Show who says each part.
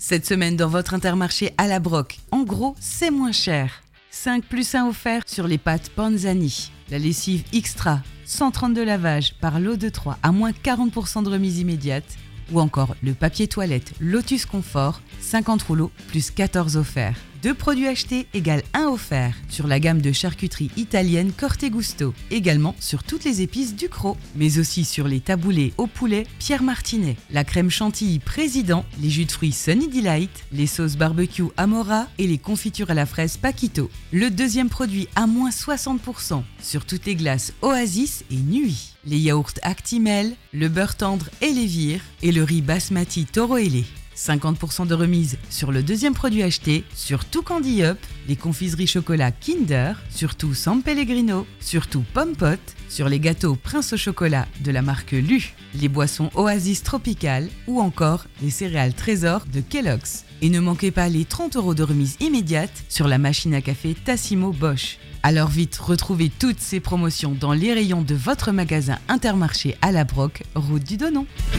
Speaker 1: Cette semaine dans votre Intermarché à la Broc, en gros, c'est moins cher. 5+1 offert sur les pâtes Panzani. La lessive Extra, 130 de lavage par lot de 3 à moins 40% de remise immédiate. Ou encore le papier toilette Lotus Confort, 50 rouleaux plus 14 offerts. 2 produits achetés égale 1 offert sur la gamme de charcuterie italienne Corte Gusto, également sur toutes les épices Ducros, mais aussi sur les taboulés au poulet Pierre Martinet, la crème chantilly Président, les jus de fruits Sunny Delight, les sauces barbecue Amora et les confitures à la fraise Paquito. Le deuxième produit à moins 60% sur toutes les glaces Oasis et Nuit, les yaourts Actimel, le beurre tendre Elevir et le riz basmati Toro Ele. 50% de remise sur le deuxième produit acheté, sur tout Candy Up, les confiseries chocolat Kinder, surtout San Pellegrino, surtout Pomme Pot, sur les gâteaux Prince au chocolat de la marque Lu, les boissons Oasis Tropical ou encore les céréales Trésor de Kellogg's. Et ne manquez pas les 30 € de remise immédiate sur la machine à café Tassimo Bosch. Alors vite, retrouvez toutes ces promotions dans les rayons de votre magasin Intermarché à la Broc, route du Donon.